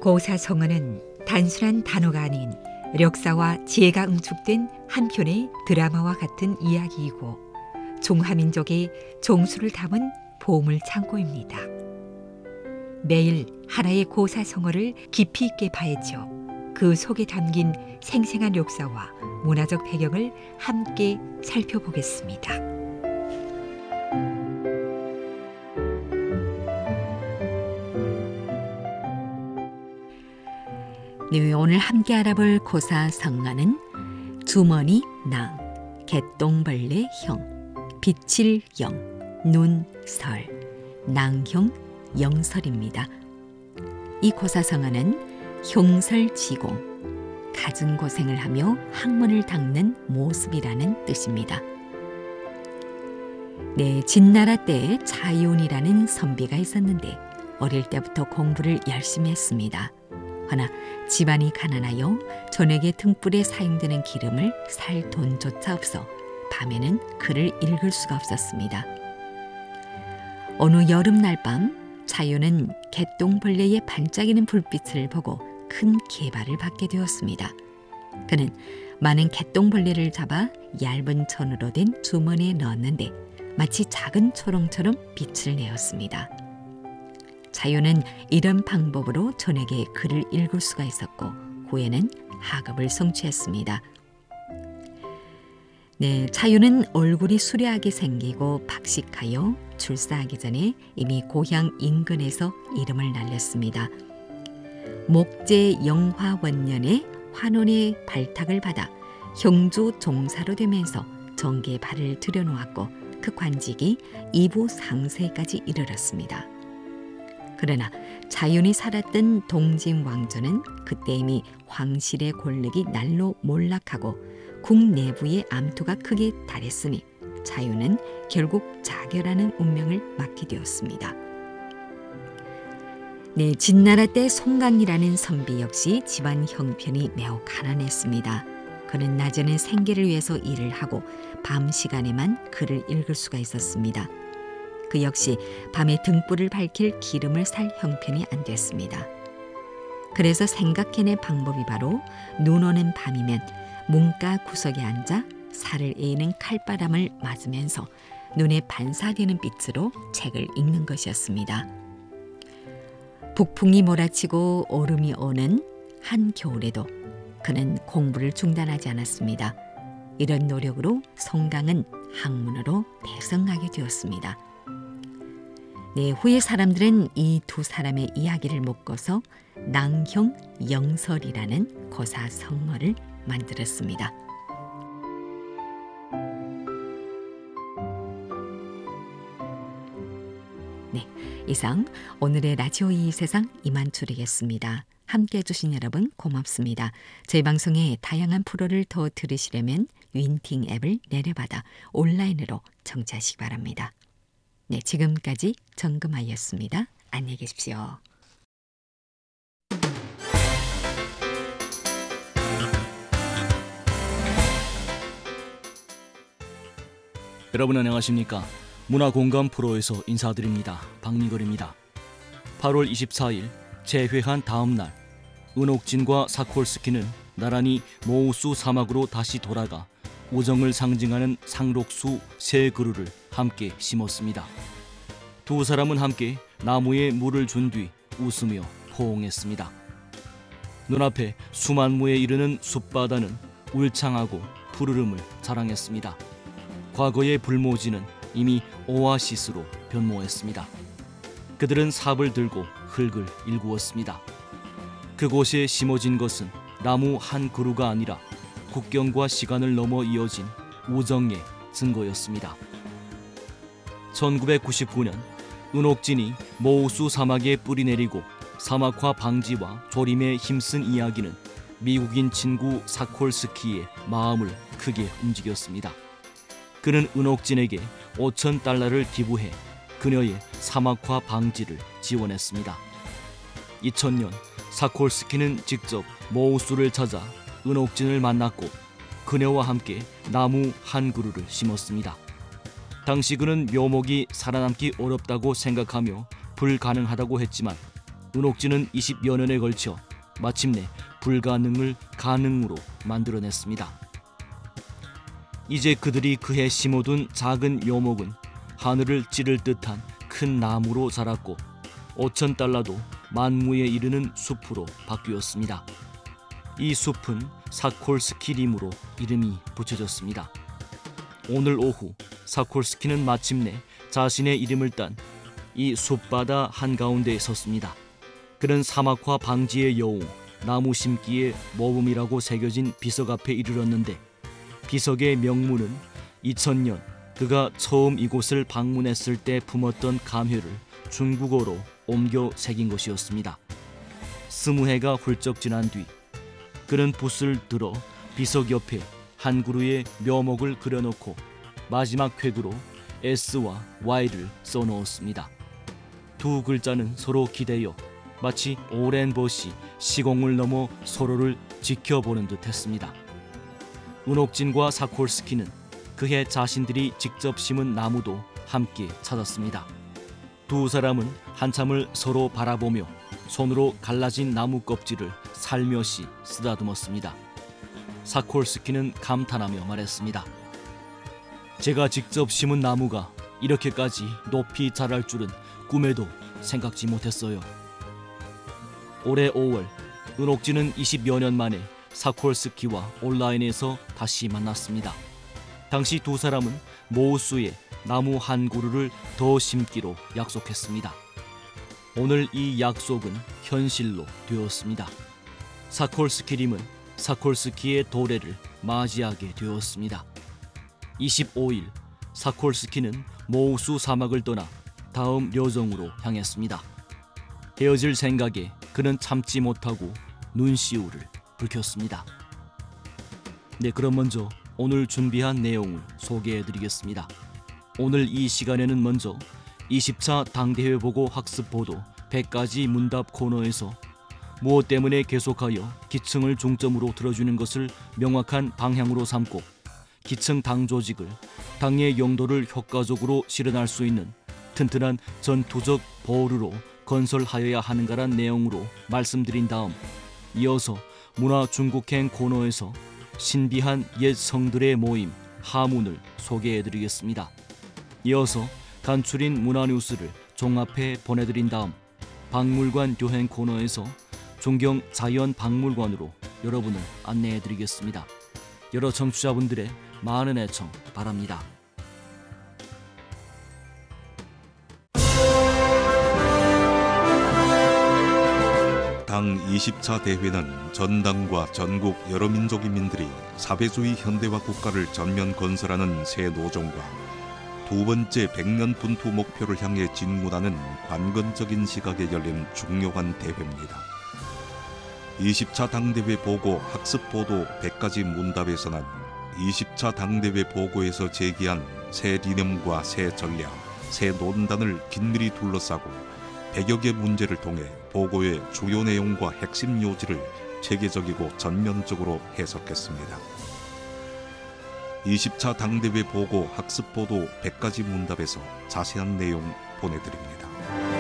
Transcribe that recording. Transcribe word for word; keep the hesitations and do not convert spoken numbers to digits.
고사성어는 단순한 단어가 아닌 력사와 지혜가 응축된 한 편의 드라마와 같은 이야기이고 중화민족의 종수를 담은 보물 창고입니다. 매일 하나의 고사성어를 깊이 있게 봐야죠. 그 속에 담긴 생생한 역사와 문화적 배경을 함께 살펴보겠습니다. 네, 오늘 함께 알아볼 고사성어는 주머니 낭, 개똥벌레 형, 비칠 영, 눈설, 낭형, 영설입니다. 이 고사성어는 흉설지공, 갖은 고생을 하며 학문을 닦는 모습이라는 뜻입니다. 네, 진나라 때 차윤이라는 선비가 있었는데 어릴 때부터 공부를 열심히 했습니다. 허나 집안이 가난하여 저녁에 등불에 사용되는 기름을 살 돈조차 없어 밤에는 글을 읽을 수가 없었습니다. 어느 여름날 밤 차윤은 개똥벌레의 반짝이는 불빛을 보고 큰 계발을 받게 되었습니다. 그는 많은 개똥벌레를 잡아 얇은 천으로 된 주머니에 넣었는데 마치 작은 초롱처럼 빛을 내었습니다. 차윤은 이런 방법으로 저녁에 글을 읽을 수가 있었고 후에는 학업을 성취했습니다. 네, 차윤은 얼굴이 수려하게 생기고 박식하여 출사하기 전에 이미 고향 인근에서 이름을 날렸습니다. 목제 영화원년에 환원의 발탁을 받아 형주 종사로 되면서 정계에 발을 들여놓았고 그 관직이 이부 상세까지 이르렀습니다. 그러나 차윤이 살았던 동진 왕조는 그때 이미 황실의 권력이 날로 몰락하고 국 내부의 암투가 크게 달했으니 차윤은 결국 자결하는 운명을 맞게 되었습니다. 네, 진나라 때 송강이라는 선비 역시 집안 형편이 매우 가난했습니다. 그는 낮에는 생계를 위해서 일을 하고 밤 시간에만 글을 읽을 수가 있었습니다. 그 역시 밤에 등불을 밝힐 기름을 살 형편이 안 됐습니다. 그래서 생각해낸 방법이 바로 눈 오는 밤이면 문가 구석에 앉아 살을 에이는 칼바람을 맞으면서 눈에 반사되는 빛으로 책을 읽는 것이었습니다. 북풍이 몰아치고 얼음이 오는 한겨울에도 그는 공부를 중단하지 않았습니다. 이런 노력으로 송강은 학문으로 대성하게 되었습니다. 네, 후에 사람들은 이 두 사람의 이야기를 묶어서 낭형 영설이라는 고사성어를 만들었습니다. 네, 이상 오늘의 라디오 이 세상 이만 줄이겠습니다. 함께해 주신 여러분 고맙습니다. 저희 방송의 다양한 프로를 더 들으시려면 윈팅 앱을 내려받아 온라인으로 청취하시기 바랍니다. 네, 지금까지 정금아이였습니다. 안녕히 계십시오. 여러분 안녕하십니까? 문화공감 프로에서 인사드립니다. 박민걸입니다. 팔월 이십사일 재회한 다음 날 은옥진과 사콜스키는 나란히 모우수 사막으로 다시 돌아가 우정을 상징하는 상록수 세 그루를 함께 심었습니다. 두 사람은 함께 나무에 물을 준 뒤 웃으며 포옹했습니다. 눈앞에 수만무에 이르는 숲바다는 울창하고 푸르름을 자랑했습니다. 과거의 불모지는 이미 오아시스로 변모했습니다. 그들은 삽을 들고 흙을 일구었습니다. 그곳에 심어진 것은 나무 한 그루가 아니라 국경과 시간을 넘어 이어진 우정의 증거였습니다. 천구백구십구년 은옥진이 모우수 사막에 뿌리 내리고 사막화 방지와 조림에 힘쓴 이야기는 미국인 친구 사콜스키의 마음을 크게 움직였습니다. 그는 은옥진에게 오천 달러를 기부해 그녀의 사막화 방지를 지원했습니다. 이천년 사콜스키는 직접 모우수를 찾아 은옥진을 만났고 그녀와 함께 나무 한 그루를 심었습니다. 당시 그는 묘목이 살아남기 어렵다고 생각하며 불가능하다고 했지만 은옥진은 이십여 년에 걸쳐 마침내 불가능을 가능으로 만들어냈습니다. 이제 그들이 그해 심어둔 작은 묘목은 하늘을 찌를 듯한 큰 나무로 자랐고 오천 달러도 만무에 이르는 숲으로 바뀌었습니다. 이 숲은 사콜스키림으로 이름이 붙여졌습니다. 오늘 오후 사콜스키는 마침내 자신의 이름을 딴 이 숲바다 한가운데에 섰습니다. 그는 사막화 방지의 여우, 나무 심기의 모범이라고 새겨진 비석 앞에 이르렀는데 비석의 명문은 이천 년 그가 처음 이곳을 방문했을 때 품었던 감회를 중국어로 옮겨 새긴 것이었습니다. 스무 해가 훌쩍 지난 뒤 그는 붓을 들어 비석 옆에 한 그루의 묘목을 그려놓고 마지막 획으로 S와 Y를 써놓았습니다. 두 글자는 서로 기대어 마치 오랜 벗이 시공을 넘어 서로를 지켜보는 듯 했습니다. 은옥진과 사콜스키는 그해 자신들이 직접 심은 나무도 함께 찾았습니다. 두 사람은 한참을 서로 바라보며 손으로 갈라진 나무 껍질을 살며시 쓰다듬었습니다. 사콜스키는 감탄하며 말했습니다. 제가 직접 심은 나무가 이렇게까지 높이 자랄 줄은 꿈에도 생각지 못했어요. 올해 오월 은옥진은 이십여 년 만에 사콜스키와 온라인에서 다시 만났습니다. 당시 두 사람은 모우수에 나무 한 그루를 더 심기로 약속했습니다. 오늘 이 약속은 현실로 되었습니다. 사콜스키림은 사콜스키의 도래를 맞이하게 되었습니다. 이십오 일 사콜스키는 모우수 사막을 떠나 다음 려정으로 향했습니다. 헤어질 생각에 그는 참지 못하고 눈시울을 붉혔습니다. 네, 그럼 먼저 오늘 준비한 내용을 소개해드리겠습니다. 오늘 이 시간에는 먼저 이십 차 당대회 보고 학습 보도 백 가지 문답 코너에서 무엇 때문에 계속하여 기층을 중점으로 들어주는 것을 명확한 방향으로 삼고 기층 당 조직을 당의 용도를 효과적으로 실현할 수 있는 튼튼한 전투적 보루로 건설하여야 하는가란 내용으로 말씀드린 다음 이어서 문화 중국행 코너에서 신비한 옛 성들의 모임 하문을 소개해드리겠습니다. 이어서 간추린 문화뉴스를 종합해 보내드린 다음 박물관 여행 코너에서 존경 자연박물관으로 여러분을 안내해드리겠습니다. 여러 청취자분들의 많은 애청 바랍니다. 당 이십 차 대회는 전당과 전국 여러 민족 인민들이 사회주의 현대화 국가를 전면 건설하는 새 노정과 두 번째 백 년 분투 목표를 향해 진군하는 관건적인 시각에 열린 중요한 대회입니다. 이십 차 당대회 보고 학습 보도 백 가지 문답에서는 이십 차 당대회 보고에서 제기한 새 리념과 새 전략, 새 논단을 긴밀히 둘러싸고 백여 개 문제를 통해 보고의 주요 내용과 핵심 요지를 체계적이고 전면적으로 해석했습니다. 이십 차 당대회 보고 학습 보도 백 가지 문답에서 자세한 내용 보내드립니다.